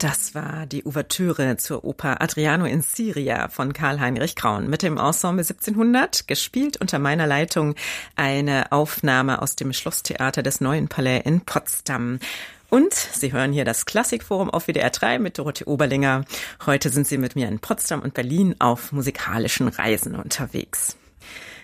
Das war die Ouvertüre zur Oper Adriano in Siria von Karl-Heinrich Graun mit dem Ensemble 1700, gespielt unter meiner Leitung, eine Aufnahme aus dem Schlosstheater des Neuen Palais in Potsdam. Und Sie hören hier das Klassikforum auf WDR 3 mit Dorothee Oberlinger. Heute sind Sie mit mir in Potsdam und Berlin auf musikalischen Reisen unterwegs.